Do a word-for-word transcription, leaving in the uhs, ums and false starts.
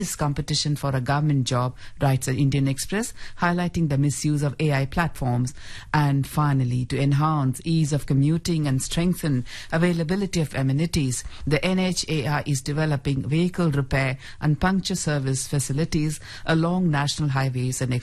This competition for a government job, writes the Indian Express, highlighting the misuse of A I platforms. And finally, to enhance ease of commuting and strengthen availability of amenities, the N H A I is developing vehicle repair and puncture service facilities along national highways and